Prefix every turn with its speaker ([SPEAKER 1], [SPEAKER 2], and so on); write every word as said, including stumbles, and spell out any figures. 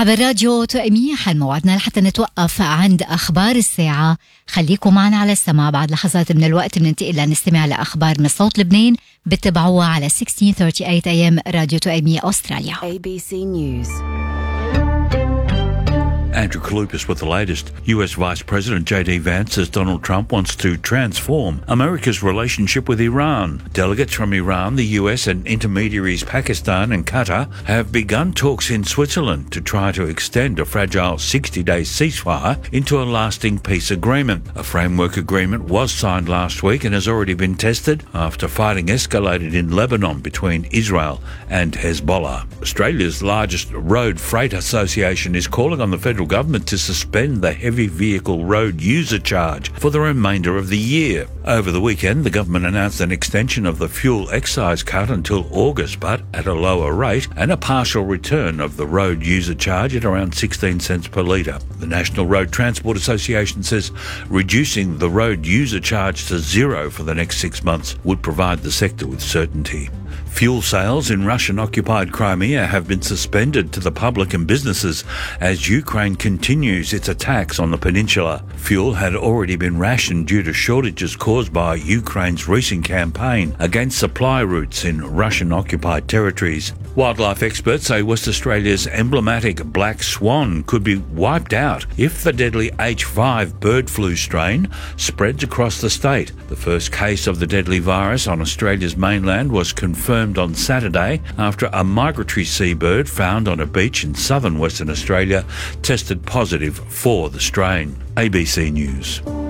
[SPEAKER 1] عبر راديو تؤمية حل موعدنا لحتى نتوقف عند أخبار الساعة. خليكم معنا على السماع. بعد لحظات من الوقت بننتقل لنستمع لأخبار من صوت لبنان. بتتابعوها على ستة عشر ثلاثين أيام راديو تؤمية أستراليا.
[SPEAKER 2] A B C News.
[SPEAKER 3] Andrew Kalupas with the latest. U S Vice President J D Vance says Donald Trump wants to transform America's relationship with Iran. Delegates from Iran, the U S and intermediaries Pakistan and Qatar have begun talks in Switzerland to try to extend a fragile sixty-day ceasefire into a lasting peace agreement. A framework agreement was signed last week and has already been tested after fighting escalated in Lebanon between Israel and Hezbollah. Australia's largest road freight association is calling on the federal government to suspend the heavy vehicle road user charge for the remainder of the year. Over the weekend, the government announced an extension of the fuel excise cut until August, but at a lower rate, and a partial return of the road user charge at around sixteen cents per litre. The National Road Transport Association says reducing the road user charge to zero for the next six months would provide the sector with certainty. Fuel sales in Russian-occupied Crimea have been suspended to the public and businesses as Ukraine continues its attacks on the peninsula. Fuel had already been rationed due to shortages caused by Ukraine's recent campaign against supply routes in Russian-occupied territories. Wildlife experts say West Australia's emblematic black swan could be wiped out if the deadly H five bird flu strain spreads across the state. The first case of the deadly virus on Australia's mainland was confirmed on Saturday after a migratory seabird found on a beach in southern Western Australia tested positive for the strain. A B C News.